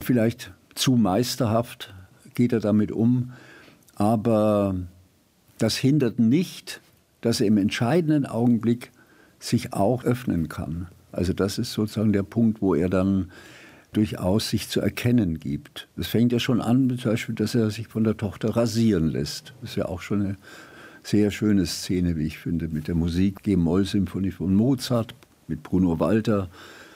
Vielleicht zu meisterhaft geht er damit um, aber das hindert nicht, dass er im entscheidenden Augenblick sich auch öffnen kann. Also das ist sozusagen der Punkt, wo er dann durchaus sich zu erkennen gibt. Das fängt ja schon an, zum Beispiel, dass er sich von der Tochter rasieren lässt. Das ist ja auch schon eine sehr schöne Szene, wie ich finde, mit der Musik G-Moll-Symphonie von Mozart, mit Bruno Walter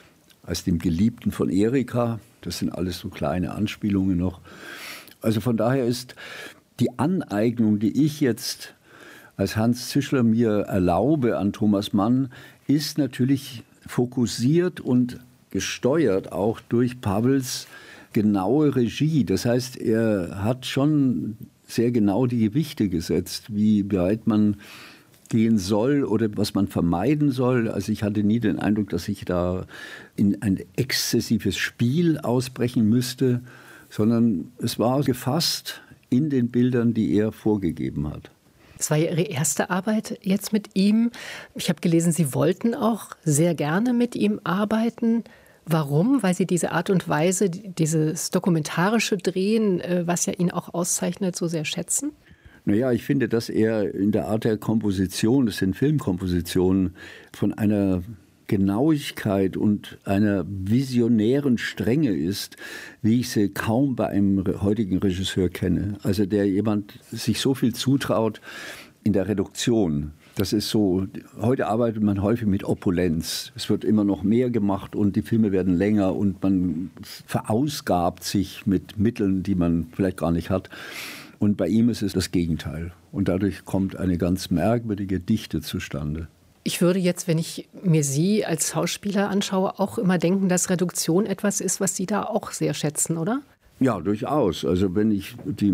als dem Geliebten von Erika. Das sind alles so kleine Anspielungen noch. Also von daher ist die Aneignung, die ich jetzt als Hans Zischler mir erlaube an Thomas Mann, ist natürlich fokussiert und gesteuert auch durch Pawels genaue Regie. Das heißt, er hat schon sehr genau die Gewichte gesetzt, wie weit man gehen soll oder was man vermeiden soll. Also ich hatte nie den Eindruck, dass ich da in ein exzessives Spiel ausbrechen müsste, sondern es war gefasst in den Bildern, die er vorgegeben hat. Es war ja Ihre erste Arbeit jetzt mit ihm. Ich habe gelesen, Sie wollten auch sehr gerne mit ihm arbeiten. Warum? Weil Sie diese Art und Weise, dieses dokumentarische Drehen, was ja ihn auch auszeichnet, so sehr schätzen? Naja, ich finde, dass er in der Art der Komposition, das sind Filmkompositionen, von einer Genauigkeit und einer visionären Strenge ist, wie ich sie kaum bei einem heutigen Regisseur kenne. Also der jemand sich so viel zutraut in der Reduktion. Das ist so, heute arbeitet man häufig mit Opulenz. Es wird immer noch mehr gemacht und die Filme werden länger und man verausgabt sich mit Mitteln, die man vielleicht gar nicht hat. Und bei ihm ist es das Gegenteil. Und dadurch kommt eine ganz merkwürdige Dichte zustande. Ich würde jetzt, wenn ich mir Sie als Schauspieler anschaue, auch immer denken, dass Reduktion etwas ist, was Sie da auch sehr schätzen, oder? Ja, durchaus. Also wenn ich die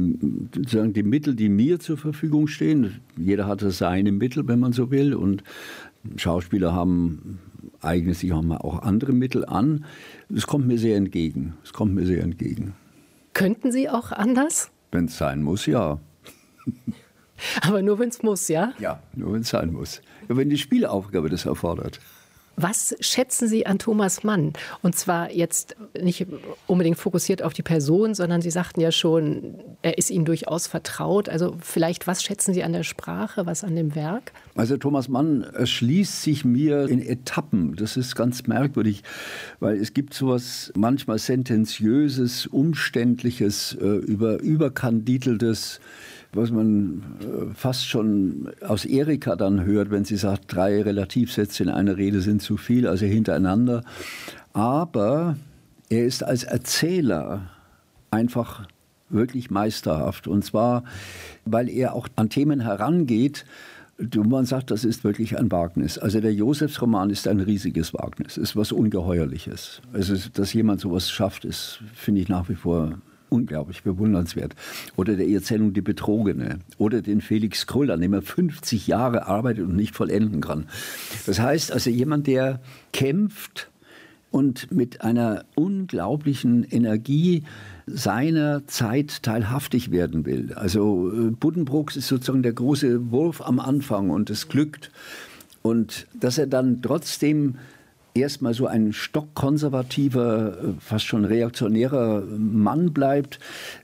Mittel, die mir zur Verfügung stehen, jeder hat seine Mittel, wenn man so will, und Schauspieler eignen sich auch andere Mittel an. Es kommt mir sehr entgegen. Könnten Sie auch anders? Wenn es sein muss, ja. Aber nur, wenn es muss, ja? Ja, nur wenn es sein muss. Ja, wenn die Spielaufgabe das erfordert. Was schätzen Sie an Thomas Mann? Und zwar jetzt nicht unbedingt fokussiert auf die Person, sondern Sie sagten ja schon, er ist Ihnen durchaus vertraut. Also vielleicht, was schätzen Sie an der Sprache, was an dem Werk? Also Thomas Mann erschließt sich mir in Etappen. Das ist ganz merkwürdig, weil es gibt sowas manchmal Sentenziöses, Umständliches, überkandideltes, was man fast schon aus Erika dann hört, wenn sie sagt, 3 Relativsätze in einer Rede sind zu viel, also hintereinander. Aber er ist als Erzähler einfach wirklich meisterhaft. Und zwar, weil er auch an Themen herangeht, wo man sagt, das ist wirklich ein Wagnis. Also der Josefsroman ist ein riesiges Wagnis, ist was Ungeheuerliches. Also dass jemand sowas schafft, ist, finde ich, nach wie vor unglaublich bewundernswert. Oder der Erzählung Die Betrogene. Oder den Felix Krull, an dem er 50 Jahre arbeitet und nicht vollenden kann. Das heißt, also jemand, der kämpft und mit einer unglaublichen Energie seiner Zeit teilhaftig werden will. Also Buddenbrooks ist sozusagen der große Wurf am Anfang und es glückt. Und dass er dann trotzdem erstmal so ein stockkonservativer, fast schon reaktionärer Mann bleibt.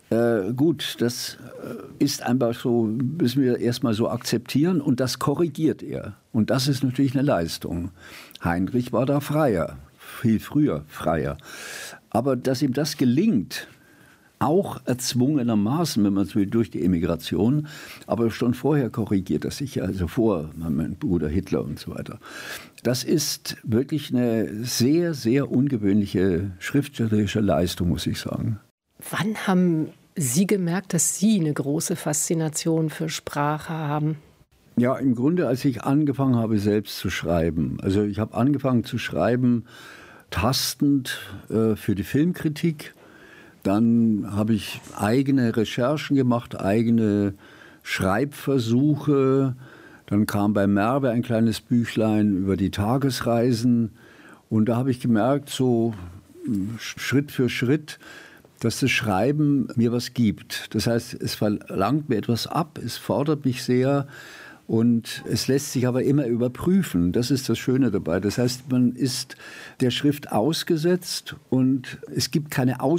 Gut, das ist einfach so, müssen wir erstmal so akzeptieren und das korrigiert er. Und das ist natürlich eine Leistung. Heinrich war da freier, viel früher freier. Aber dass ihm das gelingt, auch erzwungenermaßen, wenn man so will, durch die Emigration, aber schon vorher korrigiert er sich, also vor meinem Bruder Hitler und so weiter. Das ist wirklich eine sehr, sehr ungewöhnliche schriftstellerische Leistung, muss ich sagen. Wann haben Sie gemerkt, dass Sie eine große Faszination für Sprache haben? Ja, im Grunde, als ich angefangen habe, selbst zu schreiben. Also ich habe angefangen zu schreiben, tastend für die Filmkritik. Dann habe ich eigene Recherchen gemacht, eigene Schreibversuche. Dann kam bei Merve ein kleines Büchlein über die Tagesreisen. Und da habe ich gemerkt, so Schritt für Schritt, dass das Schreiben mir was gibt. Das heißt, es verlangt mir etwas ab, es fordert mich sehr. Und es lässt sich aber immer überprüfen. Das ist das Schöne dabei. Das heißt, man ist der Schrift ausgesetzt und es gibt keine